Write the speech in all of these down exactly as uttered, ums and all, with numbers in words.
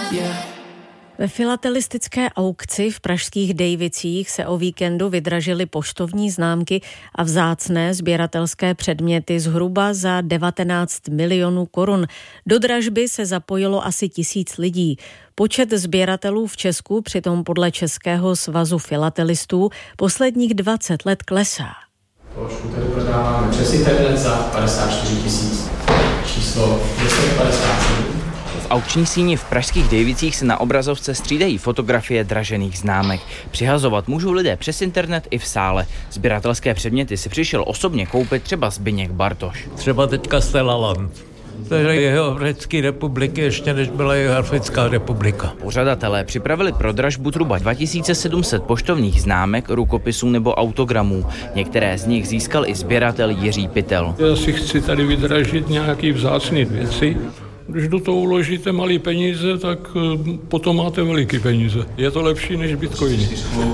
Ve filatelistické aukci v pražských Dejvicích se o víkendu vydražily poštovní známky a vzácné sběratelské předměty zhruba za devatenáct milionů korun. Do dražby se zapojilo asi tisíc lidí. Počet sběratelů v Česku přitom podle Českého svazu filatelistů posledních dvacet let klesá. Položku tady prodáváme přes internet za padesát čtyři tisíc. Číslo deset padesát sedm. V aukční síni v pražských Dejvicích se na obrazovce střídají fotografie dražených známek. Přihazovat můžou lidé přes internet i v sále. Sběratelské předměty si přišel osobně koupit třeba Zbyněk Bartoš. Třeba teďka Stella Land. To je jeho Řecké republiky, ještě než byla jeho Africká republika. Pořadatelé připravili pro dražbu zhruba dva tisíce sedm set poštovních známek, rukopisů nebo autogramů. Některé z nich získal i sběratel Jiří Pytel. Já si chci tady vydražit nějaký vzácný věci. Když do toho uložíte malý peníze, tak potom máte veliký peníze. Je to lepší než bitcoiny.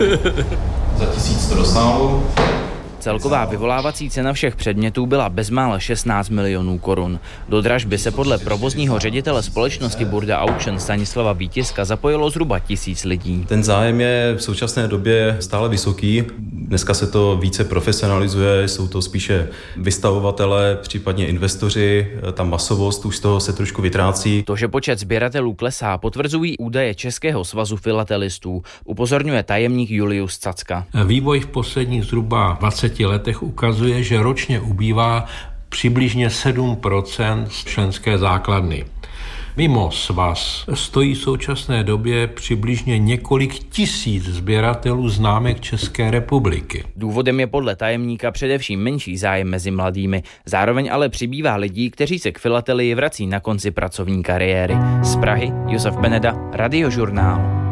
Za tisíc to dostávám. Celková vyvolávací cena všech předmětů byla bezmála šestnáct milionů korun. Do dražby se podle provozního ředitele společnosti Burda Auction Stanislava Vítiska zapojilo zhruba tisíc lidí. Ten zájem je v současné době stále vysoký. Dneska se to více profesionalizuje, jsou to spíše vystavovatelé, případně investoři. Ta masovost už z toho se trošku vytrácí. To, že počet sběratelů klesá, potvrzují údaje Českého svazu filatelistů, upozorňuje tajemník Julius Cacka. Vývoj v posledních zhruba dvaceti letech ukazuje, že ročně ubývá přibližně sedm procent členské základny. Mimo svaz stojí v současné době přibližně několik tisíc sběratelů známek České republiky. Důvodem je podle tajemníka především menší zájem mezi mladými. Zároveň ale přibývá lidí, kteří se k filatelii vrací na konci pracovní kariéry. Z Prahy Josef Beneda, Radiožurnál.